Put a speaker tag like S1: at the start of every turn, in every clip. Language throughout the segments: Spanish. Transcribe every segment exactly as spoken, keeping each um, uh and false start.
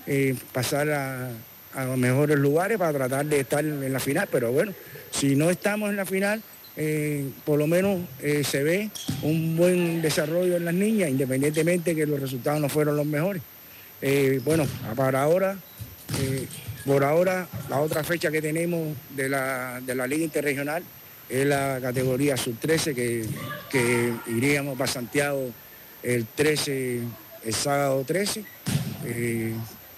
S1: eh, pasar a, a los mejores lugares para tratar de estar en la final, pero bueno, si no estamos en la final, eh, por lo menos eh, se ve un buen desarrollo en las niñas, independientemente que los resultados no fueron los mejores. Eh, bueno, para ahora, eh, por ahora, la otra fecha que tenemos de la, de la Liga Interregional es la categoría sub trece, que, que iríamos para Santiago el trece, el sábado trece, eh,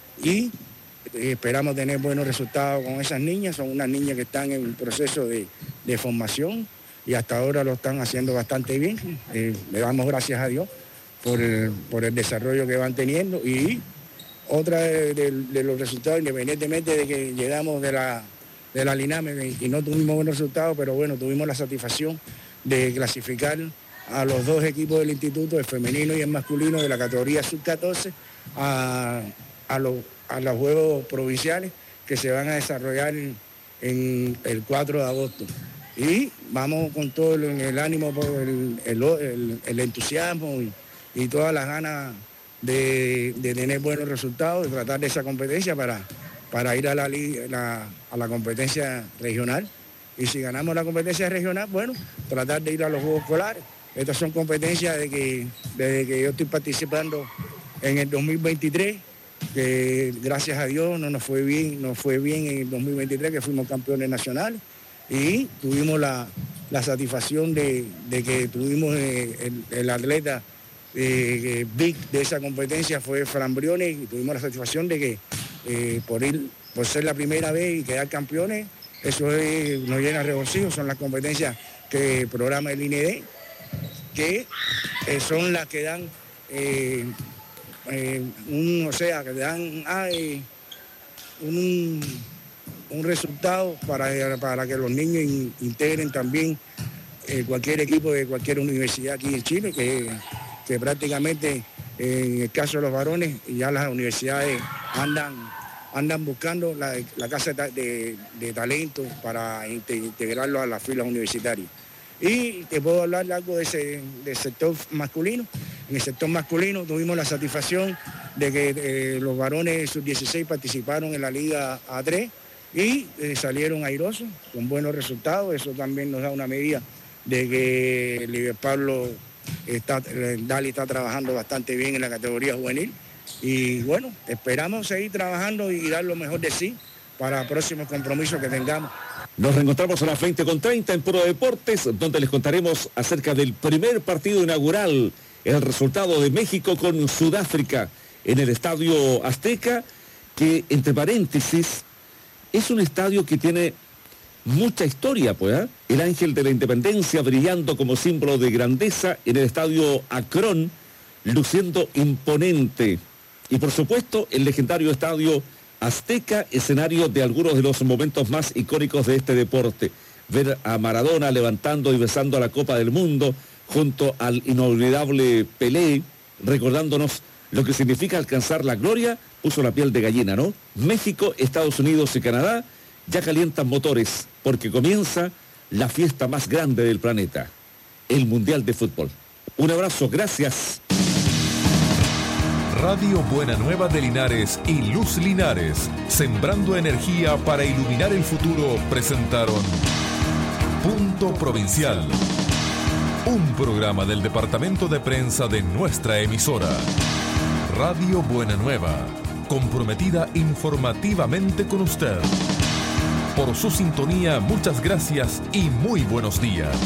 S1: y esperamos tener buenos resultados con esas niñas. Son unas niñas que están en un proceso de, de formación y hasta ahora lo están haciendo bastante bien. Eh, le damos gracias a Dios por el, por el desarrollo que van teniendo. Y otra de, de, de los resultados, independientemente de que llegamos de la, de la Liname y no tuvimos buenos resultados, pero bueno, tuvimos la satisfacción de clasificar a los dos equipos del instituto, el femenino y el masculino, de la categoría sub catorce, a, a, los, a los Juegos Provinciales que se van a desarrollar en, en el cuatro de agosto. Y vamos con todo el, el ánimo, el, el, el, el entusiasmo y, y todas las ganas de, de tener buenos resultados, de tratar de esa competencia para, para ir a la, la, a la competencia regional. Y si ganamos la competencia regional, bueno, tratar de ir a los Juegos Escolares. Estas son competencias de que, desde que yo estoy participando en el dos mil veintitrés, que gracias a Dios no nos fue bien, nos fue bien en el dos mil veintitrés, que fuimos campeones nacionales, y tuvimos la, la satisfacción de, de que tuvimos eh, el, el atleta eh, big de esa competencia fue Fran Briones, y tuvimos la satisfacción de que eh, por ir, por ser la primera vez y quedar campeones, eso es, nos llena de regocijo. Son las competencias que programa el I N E D, que eh, son las que dan eh, eh, un, o sea, que dan ay, un, un resultado para, para que los niños in, integren también eh, cualquier equipo de cualquier universidad aquí en Chile, que, que prácticamente eh, en el caso de los varones ya las universidades andan, andan buscando la, la casa de, de, de talento para integrarlo a las filas universitarias. Y te puedo hablar algo de ese, del sector masculino. En el sector masculino tuvimos la satisfacción de que eh, los varones sub dieciséis participaron en la Liga A tres y eh, salieron airosos, con buenos resultados. Eso también nos da una medida de que el Liber Pablo está, el Dali está trabajando bastante bien en la categoría juvenil. Y bueno, esperamos seguir trabajando y dar lo mejor de sí para próximos compromisos que tengamos.
S2: Nos reencontramos a las veinte con treinta en Pro Deportes, donde les contaremos acerca del primer partido inaugural, el resultado de México con Sudáfrica en el Estadio Azteca, que, entre paréntesis, es un estadio que tiene mucha historia, pues, ¿eh? El ángel de la independencia brillando como símbolo de grandeza en el Estadio Akron, luciendo imponente. Y, por supuesto, el legendario Estadio Azteca, escenario de algunos de los momentos más icónicos de este deporte. Ver a Maradona levantando y besando la Copa del Mundo junto al inolvidable Pelé, recordándonos lo que significa alcanzar la gloria, puso la piel de gallina, ¿no? México, Estados Unidos y Canadá ya calientan motores porque comienza la fiesta más grande del planeta, el Mundial de Fútbol. Un abrazo, gracias.
S3: Radio Buena Nueva de Linares y Luz Linares, sembrando energía para iluminar el futuro, presentaron Punto Provincial, un programa del departamento de prensa de nuestra emisora. Radio Buena Nueva, comprometida informativamente con usted. Por su sintonía, muchas gracias y muy buenos días.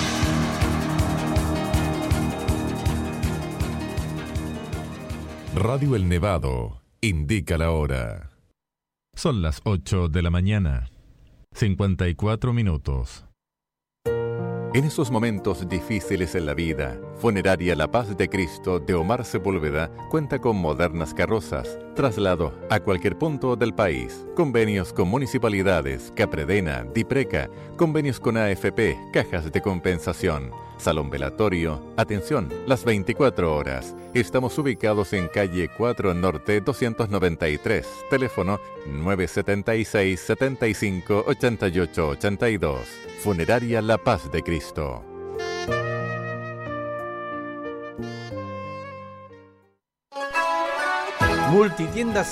S3: Radio El Nevado indica la hora. Son las ocho de la mañana, cincuenta y cuatro minutos.
S4: En esos momentos difíciles en la vida, Funeraria La Paz de Cristo de Omar Sepúlveda cuenta con modernas carrozas, traslado a cualquier punto del país, convenios con municipalidades, Capredena, Dipreca, convenios con A F P, cajas de compensación, salón velatorio, atención, las veinticuatro horas. Estamos ubicados en calle cuatro Norte doscientos noventa y tres, teléfono nueve siete seis, siete cinco, ocho ocho ocho dos. Funeraria La Paz de Cristo.
S5: Multitiendas